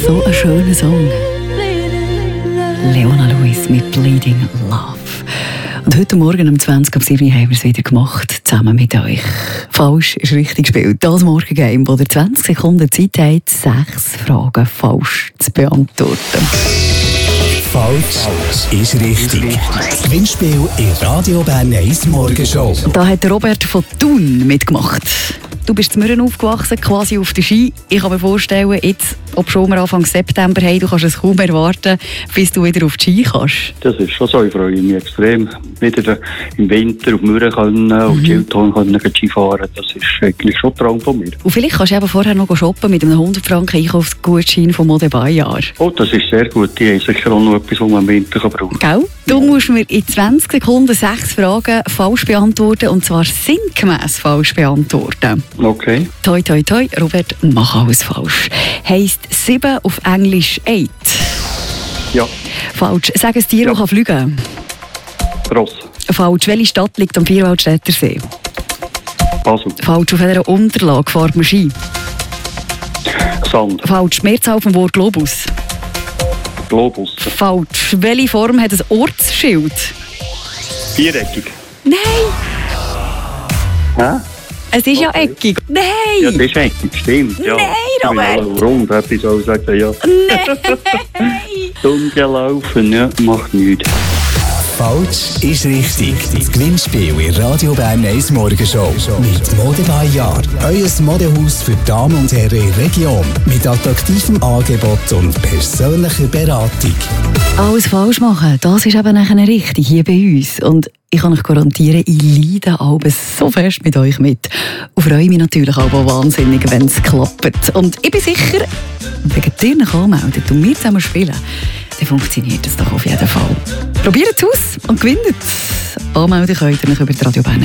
So ein schöner Song. Leona Lewis mit «Bleeding Love». Und heute Morgen um 20:07 haben wir es wieder gemacht, zusammen mit euch. Falsch ist richtig gespielt. Das Morgengame, wo ihr 20 Sekunden Zeit habt, 6 Fragen falsch zu beantworten. Falsch ist richtig. Das Gewinnspiel in Radio Bern 1 Morgenshow. Da hat Robert von Thun mitgemacht. Du bist in Mürren aufgewachsen, quasi auf der Ski. Ich kann mir vorstellen, jetzt, ob schon wir Anfang September haben, du kannst es kaum erwarten, bis du wieder auf die Ski kannst. Das ist schon so, ich freue mich extrem. Wieder im Winter auf Mürren können, auf Schildhorn können Ski fahren. Das ist eigentlich schon ein Traum von mir. Und vielleicht kannst du eben vorher noch shoppen mit einem 100 Franken Einkaufsgutschein von Mode Bayard. Oh, das ist sehr gut. Die haben sicher auch noch etwas, was man im Winter brauchen kann. Gell? Du musst mir in 20 Sekunden 6 Fragen falsch beantworten, und zwar sinngemäss falsch beantworten. Okay. Toi, toi, toi, Robert, mach alles falsch. Heisst 7 auf Englisch 8? Ja. Falsch. Sag ein Tier, das fliegen kann. Ross. Falsch. Welche Stadt liegt am Vierwaldstätter See? Basel. Falsch. Auf welcher Unterlage fährt man Ski? Sand. Falsch. Mehrzahl vom Wort Globus? Globus. Falsch. Welche Form hat ein Ortsschild? Viereckig. Nein! Hä? Es ist ja eckig. Nein! Ja, das ist eckig, stimmt. Ja. Nein, Robert! Ich bin rund, etwas auch sagen, ja. Nein! Dumm gelaufen, ja, macht nichts. Falsch ist richtig. Das Gewinnspiel in Radio Bern 1 Morgenshow. Mit Mode Bayard. Euer Modehaus für Damen und Herren in der Region. Mit attraktivem Angebot und persönlicher Beratung. Alles falsch machen, das ist eben nachher richtig hier bei uns. Und ich kann euch garantieren, ich leide alles so fest mit euch mit. Und freue mich natürlich auch wahnsinnig, wenn es klappt. Und ich bin sicher, wenn ihr euch anmeldet und wir zusammen spielen, dann funktioniert das doch auf jeden Fall. Probiert es aus und gewinnt. Anmelden könnt ihr euch über die Radio Bern